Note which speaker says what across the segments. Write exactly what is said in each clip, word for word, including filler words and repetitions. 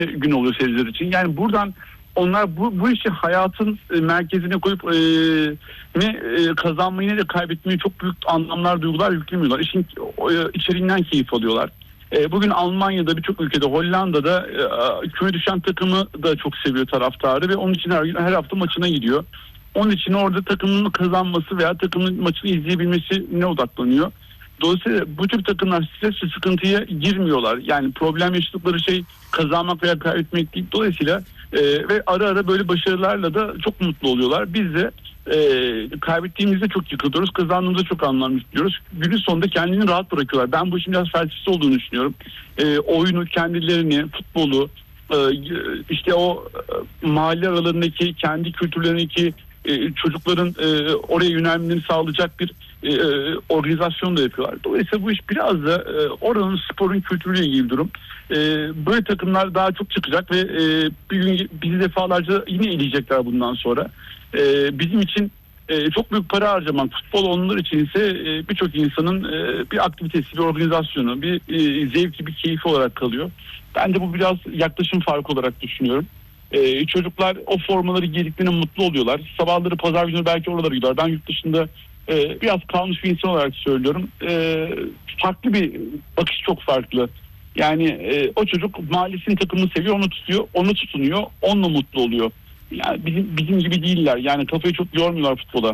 Speaker 1: gün oluyor seyirciler için. Yani buradan onlar bu, bu işi hayatın merkezine koyup e, ne e, kazanmayı ne de kaybetmeyi çok büyük anlamlar, duygular yüklemiyorlar. İşin e, içeriğinden keyif alıyorlar. E, bugün Almanya'da, birçok ülkede, Hollanda'da e, küme düşen takımı da çok seviyor taraftarı ve onun için her, her hafta maçına gidiyor. Onun için orada takımın kazanması veya takımın maçını izleyebilmesine odaklanıyor. Dolayısıyla bu tür takımlar stres ve sıkıntıya girmiyorlar. Yani problem yaşadıkları şey kazanmak veya kaybetmek değil. Dolayısıyla e, ve ara ara böyle başarılarla da çok mutlu oluyorlar. Biz de e, kaybettiğimizde çok yıkılıyoruz, kazandığımızda çok anlam yüklüyoruz. Günün sonunda kendini rahat bırakıyorlar. Ben bu işin biraz felsefesi olduğunu düşünüyorum. E, oyunu, kendilerini, futbolu, e, işte o e, mahalle aralarındaki, kendi kültürlerindeki e, çocukların e, oraya yönelmelerini sağlayacak bir e, organizasyon da yapıyorlar. Dolayısıyla bu iş biraz da e, oranın sporun kültürüyle ilgili bir durum. E, böyle takımlar daha çok çıkacak ve e, bir gün bizi defalarca yine eleyecekler bundan sonra. E, bizim için e, çok büyük para harcamak, futbol onlar için ise e, birçok insanın e, bir aktivitesi, bir organizasyonu, bir e, zevki, bir keyfi olarak kalıyor. Ben de bu biraz yaklaşım farkı olarak düşünüyorum. Ee, çocuklar o formaları giydiklerine mutlu oluyorlar. Sabahları pazar günü belki oralara gidiyorlar. Ben yurt dışında e, biraz kalmış bir insan olarak söylüyorum. E, farklı bir bakış, çok farklı. Yani e, o çocuk mahallesinin takımını seviyor, onu tutuyor, onu tutunuyor, onunla mutlu oluyor. Yani bizim bizim gibi değiller. Yani kafayı çok yormuyorlar futbola.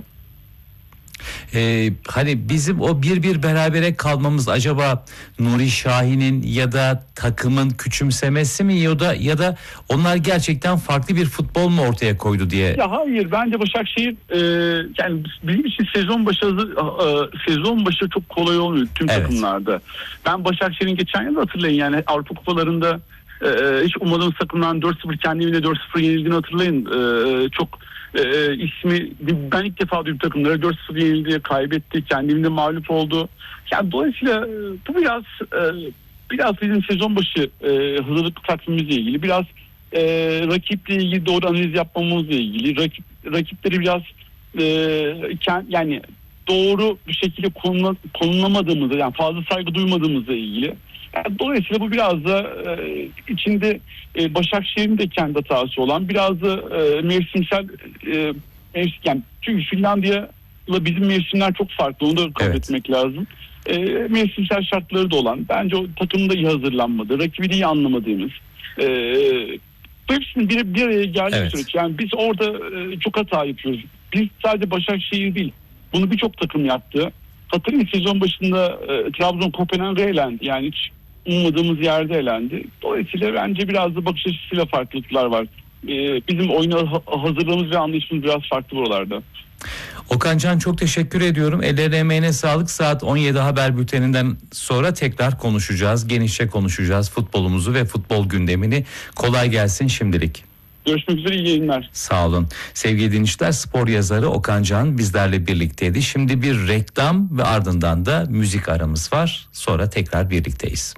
Speaker 2: Ee, hani bizim o bir bir berabere kalmamız acaba Nuri Şahin'in ya da takımın küçümsemesi mi ya da ya da onlar gerçekten farklı bir futbol mu ortaya koydu diye?
Speaker 1: Ya hayır, bence Başakşehir e, yani bizim için sezon başı e, sezon başı çok kolay olmuyor tüm evet. takımlarda. Ben Başakşehir'in geçen yıl hatırlayın, yani Avrupa Kupalarında e, hiç ummadığımız takımdan dört sıfır kendi evinde dört sıfır yenildiğini hatırlayın. E, çok e, ismi ben ilk defa duydum, takımlara dört sıfır yenildi, kaybetti, kendi evinde mağlup oldu. Yani dolayısıyla bu biraz e, biraz bizim sezon başı e, hazırlık takvimimizle ilgili, biraz e, rakiple ilgili doğru analiz yapmamızla ilgili, rakip rakipleri biraz e, kend, yani doğru bir şekilde konula, konulamadığımızda, yani fazla saygı duymadığımızla ilgili. Yani dolayısıyla bu biraz da e, içinde e, Başakşehir'in de kendi hatası olan, biraz da e, mevsimsel e, mevsim, yani çünkü Finlandiya'la bizim mevsimler çok farklı, onu da kabul evet. etmek lazım. E, mevsimsel şartları da olan, bence o takımda iyi hazırlanmadı, rakibi de iyi anlamadığımız, e, hepsinin bir, bir araya geldiği evet. süreç. Yani biz orada e, çok hata yapıyoruz. Biz sadece Başakşehir değil, bunu birçok takım yaptı. Hatırlayın, sezon başında e, Trabzon Kopenhag'ı elendi. Yani hiç ummadığımız yerde elendi. Dolayısıyla bence biraz da bakış açısıyla farklılıklar var. E, bizim oyuna ha- hazırlığımız ve anlayışımız biraz farklı buralarda.
Speaker 2: Okan Can, çok teşekkür ediyorum. Ellerine emeğine sağlık. Saat on yedi haber bülteninden sonra tekrar konuşacağız. Genişçe konuşacağız futbolumuzu ve futbol gündemini. Kolay gelsin şimdilik.
Speaker 1: Görüşmek üzere, iyi yayınlar.
Speaker 2: Sağ olun. Sevgili dinleyiciler, spor yazarı Okan Can bizlerle birlikteydi. Şimdi bir reklam ve ardından da müzik aramız var. Sonra tekrar birlikteyiz.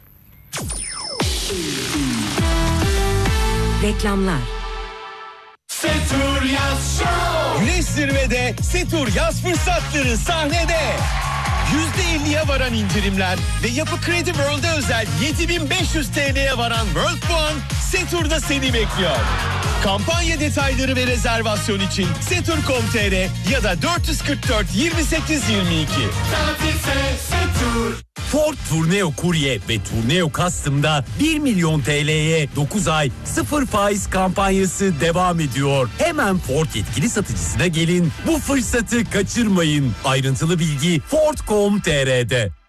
Speaker 3: Reklamlar.
Speaker 4: Setur Yaz Show. Güneş zirvede, Setur yaz fırsatları sahnede. yüzde elliye varan indirimler ve Yapı Kredi World'e özel yedi bin beş yüz TL'ye varan World Puan Setur'da seni bekliyor. Kampanya detayları ve rezervasyon için setur nokta com nokta tr ya da dört yüz kırk dört yirmi sekiz yirmi iki. Tatilse Setur.
Speaker 5: Ford Tourneo Courier ve Tourneo Custom'da bir milyon T L'ye dokuz ay sıfır faiz kampanyası devam ediyor. Hemen Ford yetkili satıcısına gelin, bu fırsatı kaçırmayın. Ayrıntılı bilgi ford nokta com nokta tr'de.